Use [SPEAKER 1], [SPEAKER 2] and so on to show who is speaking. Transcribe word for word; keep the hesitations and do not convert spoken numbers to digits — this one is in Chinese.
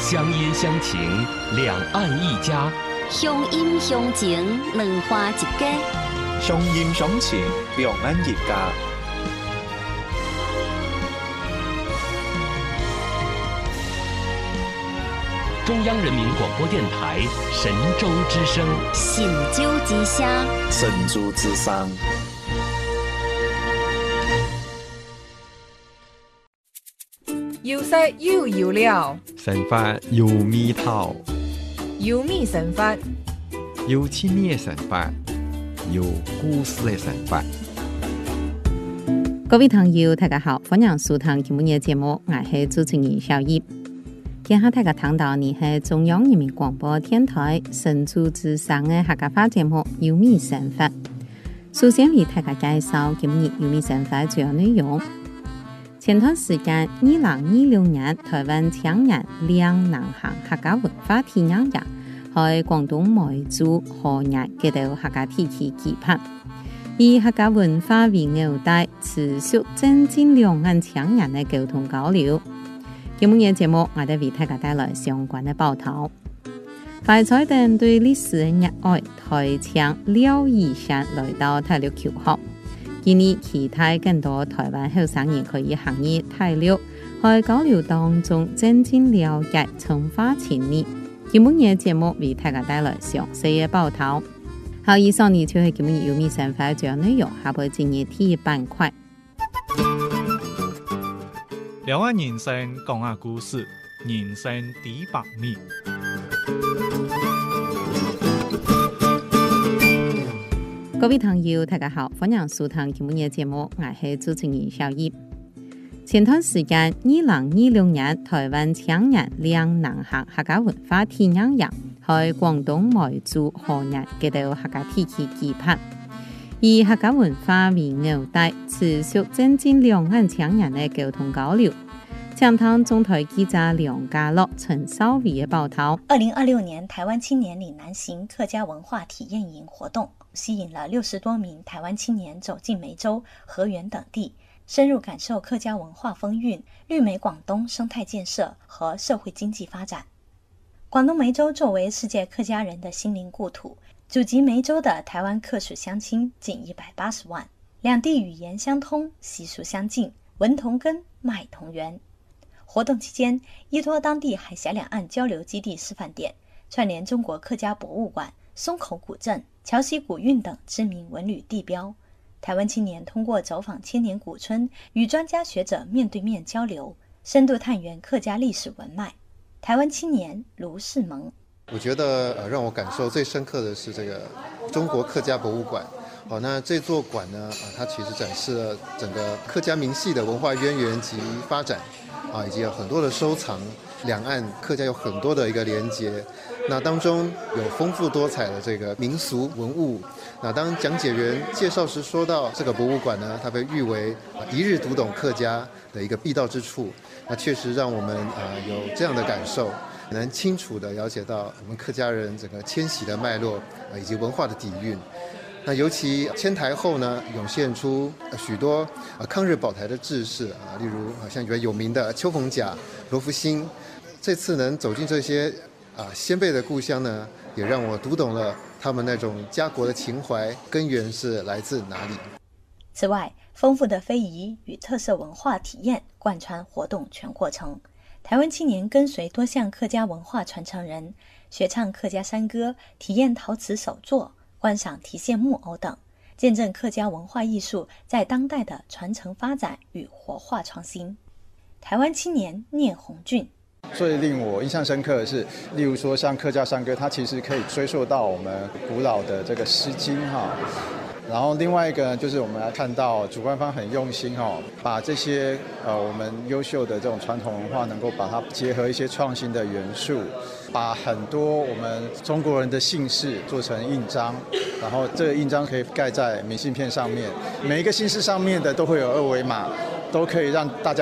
[SPEAKER 1] 乡音乡情，两岸一家；
[SPEAKER 2] 乡音乡情，两花一家。
[SPEAKER 3] 乡音乡情，两岸一家。
[SPEAKER 1] 中央人民广播电台神州之声，
[SPEAKER 2] 神州之声，
[SPEAKER 3] 神州之声。
[SPEAKER 4] 有色有有料，
[SPEAKER 5] 神法有味道，
[SPEAKER 4] 有味神法，
[SPEAKER 5] 有趣味的神法，有故事的神法。
[SPEAKER 6] 各位朋友，大家好，歡迎收聽今日嘅節目，我係主持人小葉。今下大家聽到呢係中央人民廣播電台神州之聲嘅客家話節目《有味神法》。首先為大家介紹今日《有味神法》主要內容。前段時間，二零二六年台灣青年兩南行客家文化體驗日，喺廣東梅州河源嘅度客家地區舉辦，以客家文化為紐帶，持續增進兩岸青年嘅溝通交流。今日嘅節目，我哋為大家帶來相關嘅報道。快彩等對歷史嘅熱愛，台青廖以山來到大陸求學。建議其他更多台灣後生人可以行入大陸，喺交流當中增進了解，深化情誼。今日嘅節目為大家帶來詳細嘅報道。好，以上呢就係今日有味神法主要內容，下部進入第一板塊。
[SPEAKER 7] 兩岸人生講下故事，人生第百米。
[SPEAKER 6] 各位朋友，大家好，歡迎收聽今日嘅節目，我係主持人小葉。前段時間，二零二六年台灣青年兩南行客家文化體驗日，喺廣東梅州河源嘅度客家地區舉辦，以客家文化為紐帶，持續增進兩岸青年嘅溝通交流。請聽中台記者梁家樂、陳少偉嘅報道。
[SPEAKER 8] 二零二六年台灣青年嶺南行客家文化體驗營活動，吸引了六十多名台灣青年走進梅州、河源等地，深入感受客家文化風韻、綠美廣東生態建設和社會經濟發展。廣東梅州作為世界客家人的心靈故土，祖籍梅州的台灣客屬鄉親僅一百八十萬，兩地語言相通，習俗相近，文同根，脈同源。活動期間，依託當地海峽兩岸交流基地示範點，串聯中國客家博物館、松口古鎮、橋溪古韻等知名文旅地標。台灣青年通過走訪千年古村，與專家學者面對面交流，深度探源客家歷史文脈。台灣青年盧世蒙，
[SPEAKER 9] 我覺得呃讓我感受最深刻的是這個中國客家博物館。好，那這座館呢，啊，它其實展示了整個客家明系的文化淵源及發展。啊，以及有很多的收藏，兩岸客家有很多的一個連結，那當中有豐富多彩的這個民俗文物。那當講解員介紹時說到這個博物館呢，它被譽為一日讀懂客家的一個必到之處，那確實讓我們啊有這樣的感受，能清楚地了解到我們客家人整個遷徙的脈絡啊，以及文化的底蘊。那尤其遷台後呢，湧現出許多啊抗日保台的志士啊，例如啊像有名的邱逢甲、羅福興。這次能走進這些啊先輩的故鄉呢，也讓我讀懂了他們那種家國的情懷根源是來自哪裡。
[SPEAKER 8] 此外，豐富的非遺與特色文化體驗貫穿活動全過程。台灣青年跟隨多項客家文化傳承人，學唱客家山歌，體驗陶瓷手作，觀賞題線木偶等，見證客家文化藝術在當代的傳承發展與活化創新。台灣青年聶紅俊，
[SPEAKER 10] 最令我印象深刻的是，例如說像客家山歌，它其實可以追溯到我們古老的這個詩經哈。然後另外一個呢，就是我們來看到主辦方很用心哈，把這些呃我們優秀的這種傳統文化，能夠把它結合一些創新的元素，把很多我們中國人的姓氏做成印章，然後這個印章可以蓋在明信片上面，每一個姓氏上面的都會有二維碼，都可以讓大家